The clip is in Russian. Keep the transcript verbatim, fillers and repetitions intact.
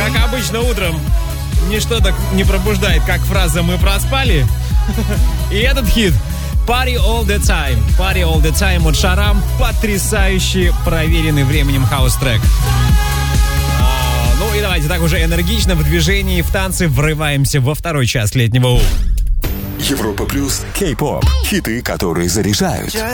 Как обычно утром ничто так не пробуждает, как фраза «мы проспали». И этот хит «Party All The Time». «Party All The Time» от Шарам. Потрясающий, проверенный временем хаус-трек. А, ну и давайте так уже энергично в движении, в танце врываемся во второй час летнего У. Европа плюс, кей-поп, хиты, которые заряжают.